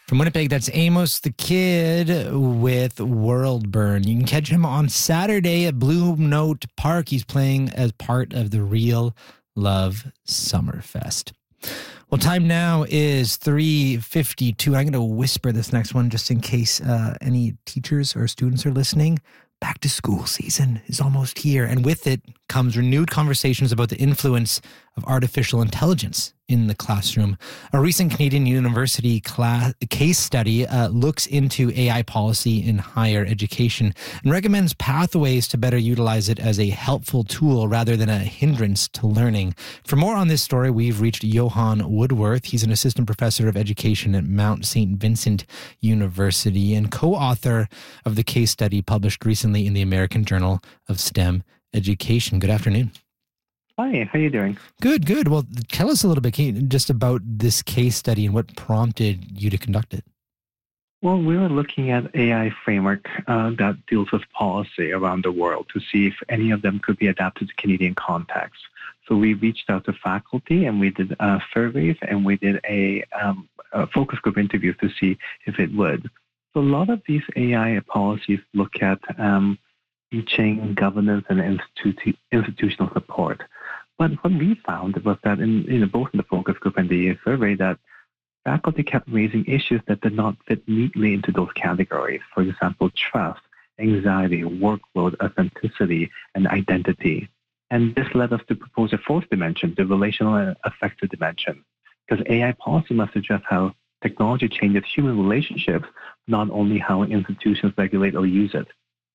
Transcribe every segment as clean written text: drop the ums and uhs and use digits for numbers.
From Winnipeg, that's Amos the Kid with World Burn. You can catch him on Saturday at Blue Note Park. He's playing as part of the Real Love Summerfest. Well, time now is 3:52. I'm going to whisper this next one just in case any teachers or students are listening. Back to school season is almost here, and with it comes renewed conversations about the influence of artificial intelligence in the classroom. A recent Canadian University case study looks into AI policy in higher education and recommends pathways to better utilize it as a helpful tool rather than a hindrance to learning. For more on this story, we've reached Johan Woodworth. He's an assistant professor of education at Mount St. Vincent University and co-author of the case study published recently in the American Journal of STEM Education. Good afternoon. Hi, how are you doing? Good. Well, tell us a little bit just about this case study and what prompted you to conduct it. Well, we were looking at AI framework that deals with policy around the world to see if any of them could be adapted to Canadian context. So we reached out to faculty and we did surveys and we did a focus group interviews to see if it would. So a lot of these AI policies look at teaching, governance, and institutional support. But what we found was that in both in the focus group and the survey that faculty kept raising issues that did not fit neatly into those categories. For example, trust, anxiety, workload, authenticity, and identity. And this led us to propose a fourth dimension, the relational and affective dimension, because AI policy must address how technology changes human relationships, not only how institutions regulate or use it.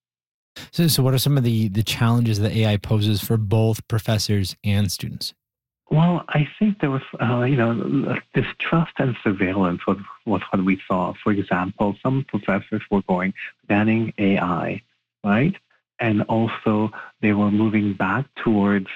So what are some of the challenges that AI poses for both professors and students? Well, I think there was, distrust and surveillance was what we saw. For example, some professors were banning AI, right? And also they were moving back towards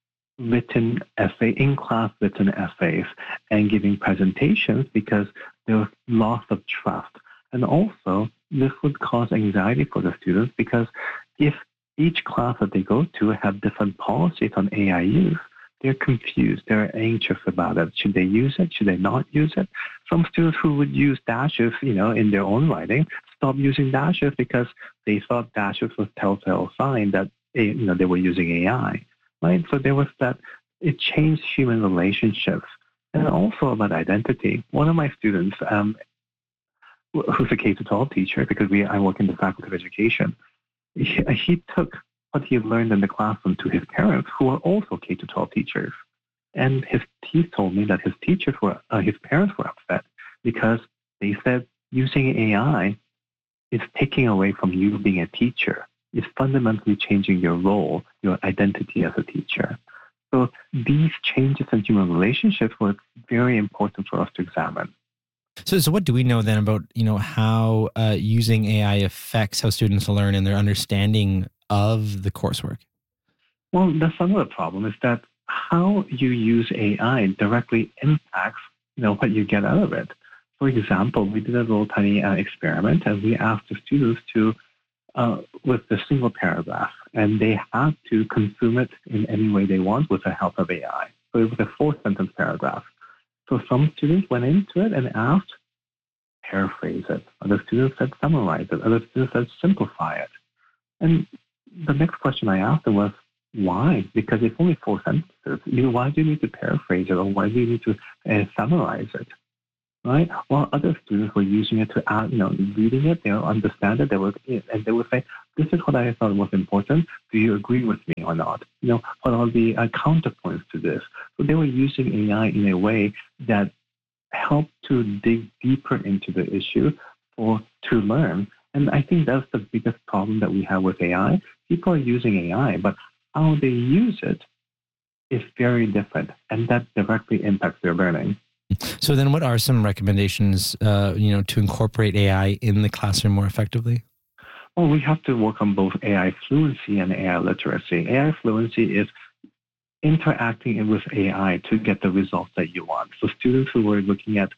in-class written essays and giving presentations because there was loss of trust. And also, this would cause anxiety for the students because if each class that they go to have different policies on AI use, they're confused. They're anxious about it. Should they use it? Should they not use it? Some students who would use dashes, in their own writing, stopped using dashes because they thought dashes was a telltale sign that they were using AI, right? So there was that. It changed human relationships, and also about identity. One of my students, who's a K-12 teacher, because I work in the Faculty of Education, he took what he learned in the classroom to his parents, who are also K-12 teachers. And he told me that his parents were upset because they said using AI is taking away from you being a teacher. It's fundamentally changing your role, your identity as a teacher. So these changes in human relationships were very important for us to examine. So what do we know then about, how using AI affects how students learn and their understanding of the coursework? Well, that's another problem is that how you use AI directly impacts, what you get out of it. For example, we did a little tiny experiment and we asked the students to, with the single paragraph, and they had to consume it in any way they want with the help of AI. So it was a 4-sentence paragraph. So some students went into it and asked, paraphrase it. Other students said, summarize it. Other students said, simplify it. And the next question I asked them was, why? Because it's only 4 sentences. Why do you need to paraphrase it, or why do you need to summarize it? Right? While other students were using it to add, reading it, they'll understand it, and they would say, this is what I thought was important. Do you agree with me or not? What are the counterpoints to this? So they were using AI in a way that helped to dig deeper into the issue to learn. And I think that's the biggest problem that we have with AI. People are using AI, but how they use it is very different, and that directly impacts their learning. So then what are some recommendations, to incorporate AI in the classroom more effectively? Well, we have to work on both AI fluency and AI literacy. AI fluency is interacting with AI to get the results that you want. So students who were looking at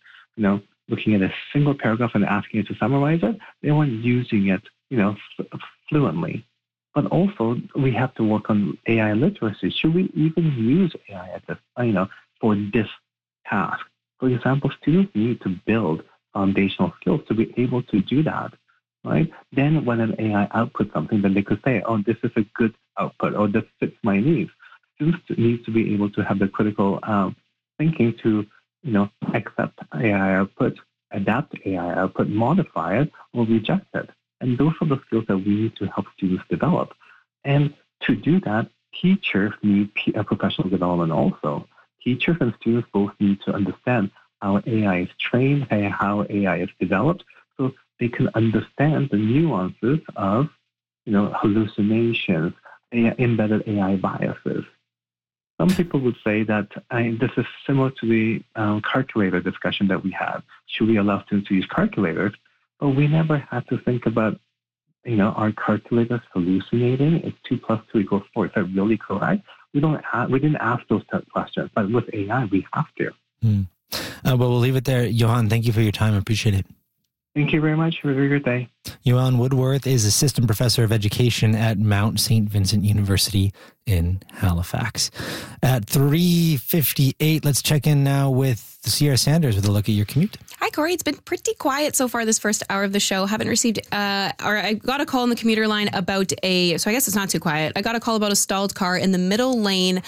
a single paragraph and asking it to summarize it, they weren't using it, fluently. But also, we have to work on AI literacy. Should we even use AI at this, for this task? For example, students need to build foundational skills to be able to do that, right? Then when an AI outputs something, then they could say, oh, this is a good output, or this fits my needs. Students need to be able to have the critical thinking to, accept AI output, adapt AI output, modify it, or reject it. And those are the skills that we need to help students develop. And to do that, teachers need professional development also. Teachers and students both need to understand how AI is trained, how AI is developed, so they can understand the nuances of, hallucinations, embedded AI biases. Some people would say that this is similar to the calculator discussion that we had. Should we allow students to use calculators? But we never had to think about, are calculators hallucinating? Is 2 + 2 = 4? Is that really correct? We didn't ask those type of questions, but with AI, we have to. Well, we'll leave it there. Johan, thank you for your time. I appreciate it. Thank you very much. Have a very good day. Johan Woodworth is Assistant Professor of Education at Mount St. Vincent University in Halifax. At 3:58, let's check in now with Sierra Sanders with a look at your commute. Hi, Corey. It's been pretty quiet so far this first hour of the show. Haven't received, I got a call on the commuter line about so I guess it's not too quiet. I got a call about a stalled car in the middle lane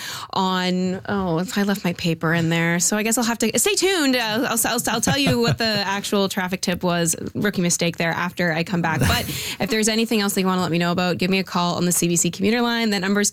I left my paper in there. So I guess I'll have to stay tuned. I'll tell you what the actual traffic tip was. Rookie mistake there after I come back. But if there's anything else that you want to let me know about, give me a call on the CBC commuter line. That number is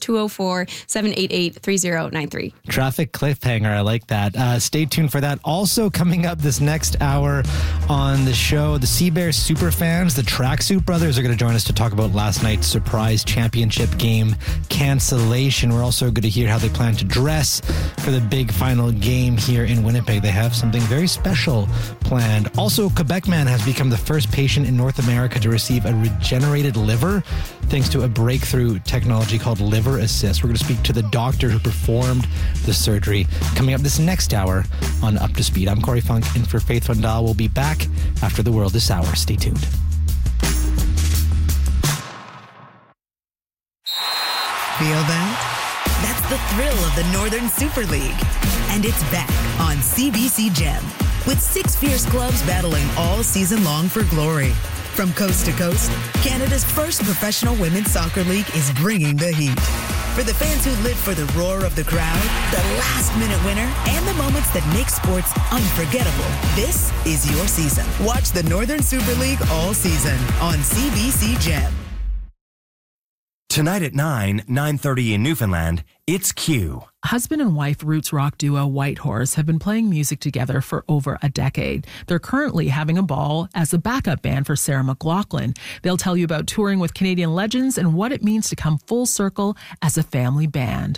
204-788-3093. Traffic cliffhanger. I like that. Stay tuned for that. Also coming up this next hour on the show, the Seabear Superfans, the Tracksuit Brothers, are going to join us to talk about last night's surprise championship game cancellation. We're also going to hear how they plan to dress for the big final game here in Winnipeg. They have something very special planned. Also, Quebec man has become the first patient in North America to receive a regenerated liver thanks to a breakthrough technology called Liver Assist. We're going to speak to the doctor who performed the surgery coming up this next hour on Up to Speed. I'm Corey Funk in for Faith Vandal. We'll be back after the world this hour. Stay tuned. Feel that? That's the thrill of the Northern Super League. And it's back on CBC Gem with 6 fierce clubs battling all season long for glory. From coast to coast, Canada's first professional women's soccer league is bringing the heat. For the fans who live for the roar of the crowd, the last-minute winner, and the moments that make sports unforgettable, this is your season. Watch the Northern Super League all season on CBC Gem. Tonight at 9:30 in Newfoundland, it's Q. Husband and wife roots rock duo Whitehorse have been playing music together for over a decade. They're currently having a ball as a backup band for Sarah McLachlan. They'll tell you about touring with Canadian legends and what it means to come full circle as a family band.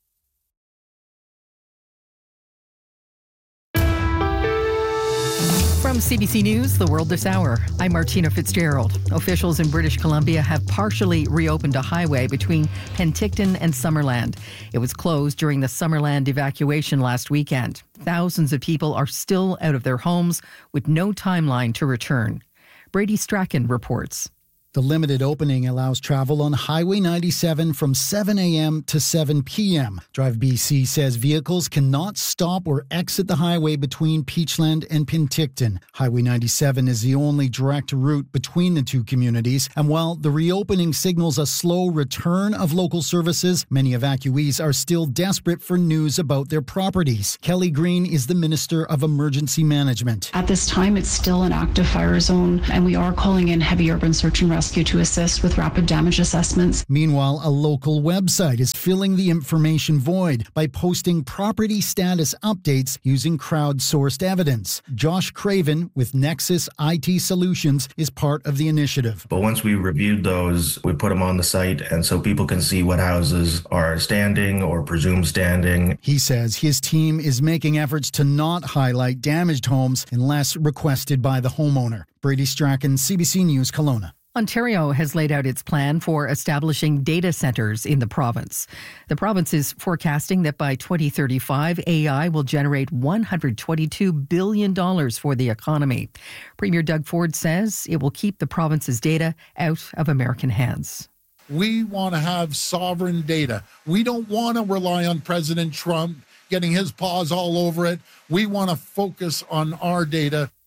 From CBC News, The World This Hour, I'm Martina Fitzgerald. Officials in British Columbia have partially reopened a highway between Penticton and Summerland. It was closed during the Summerland evacuation last weekend. Thousands of people are still out of their homes with no timeline to return. Brady Strachan reports. The limited opening allows travel on Highway 97 from 7 a.m. to 7 p.m. Drive BC says vehicles cannot stop or exit the highway between Peachland and Penticton. Highway 97 is the only direct route between the two communities, and while the reopening signals a slow return of local services, many evacuees are still desperate for news about their properties. Kelly Green is the Minister of Emergency Management. At this time, it's still an active fire zone, and we are calling in heavy urban search and rescue to assist with rapid damage assessments. Meanwhile, a local website is filling the information void by posting property status updates using crowdsourced evidence. Josh Craven with Nexus IT Solutions is part of the initiative. But once we reviewed those, we put them on the site, and so people can see what houses are standing or presumed standing. He says his team is making efforts to not highlight damaged homes unless requested by the homeowner. Brady Strachan, CBC News, Kelowna. Ontario has laid out its plan for establishing data centres in the province. The province is forecasting that by 2035, AI will generate $122 billion for the economy. Premier Doug Ford says it will keep the province's data out of American hands. We want to have sovereign data. We don't want to rely on President Trump getting his paws all over it. We want to focus on our data.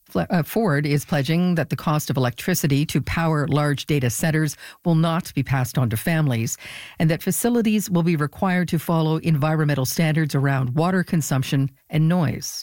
Ford is pledging that the cost of electricity to power large data centers will not be passed on to families, and that facilities will be required to follow environmental standards around water consumption and noise.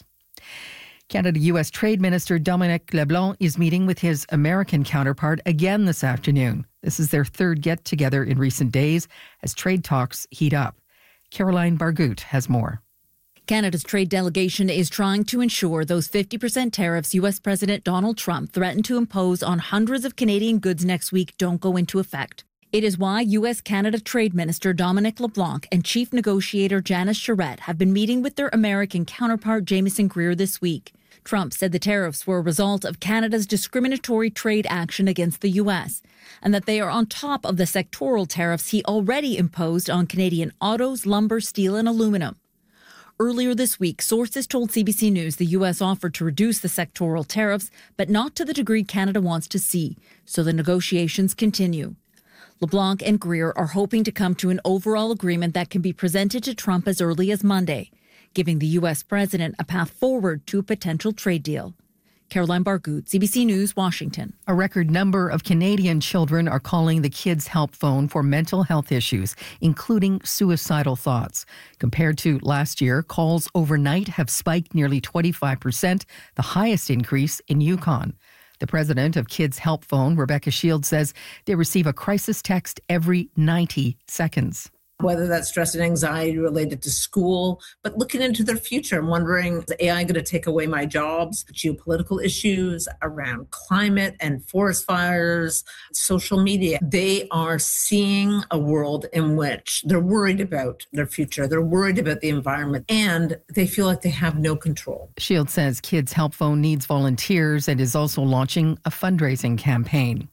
Canada-U.S. Trade Minister Dominic LeBlanc is meeting with his American counterpart again this afternoon. This is their third get-together in recent days as trade talks heat up. Caroline Bargout has more. Canada's trade delegation is trying to ensure those 50% tariffs U.S. President Donald Trump threatened to impose on hundreds of Canadian goods next week don't go into effect. It is why U.S.-Canada Trade Minister Dominic LeBlanc and Chief Negotiator Janice Charette have been meeting with their American counterpart Jamieson Greer this week. Trump said the tariffs were a result of Canada's discriminatory trade action against the U.S. and that they are on top of the sectoral tariffs he already imposed on Canadian autos, lumber, steel, and aluminum. Earlier this week, sources told CBC News the U.S. offered to reduce the sectoral tariffs, but not to the degree Canada wants to see, so the negotiations continue. LeBlanc and Greer are hoping to come to an overall agreement that can be presented to Trump as early as Monday, giving the U.S. president a path forward to a potential trade deal. Caroline Bargout, CBC News, Washington. A record number of Canadian children are calling the Kids Help Phone for mental health issues, including suicidal thoughts. Compared to last year, calls overnight have spiked nearly 25%, the highest increase in Yukon. The president of Kids Help Phone, Rebecca Shields, says they receive a crisis text every 90 seconds. Whether that's stress and anxiety related to school, but looking into their future and wondering, is AI going to take away my jobs? Geopolitical issues around climate and forest fires, social media. They are seeing a world in which they're worried about their future. They're worried about the environment, and they feel like they have no control. Shields says Kids Help Phone needs volunteers and is also launching a fundraising campaign.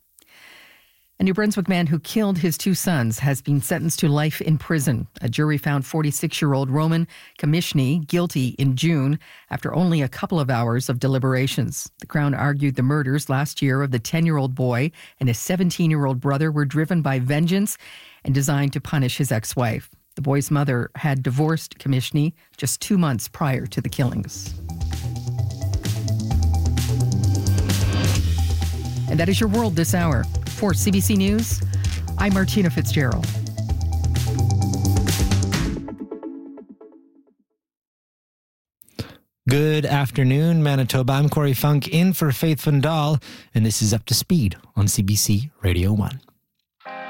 A New Brunswick man who killed his two sons has been sentenced to life in prison. A jury found 46-year-old Roman Kamishny guilty in June after only a couple of hours of deliberations. The Crown argued the murders last year of the 10-year-old boy and his 17-year-old brother were driven by vengeance and designed to punish his ex-wife. The boy's mother had divorced Kamishny just 2 months prior to the killings. And that is your world this hour. For CBC News, I'm Martina Fitzgerald. Good afternoon, Manitoba. I'm Corey Funk in for Faith Vandal, and this is Up to Speed on CBC Radio 1.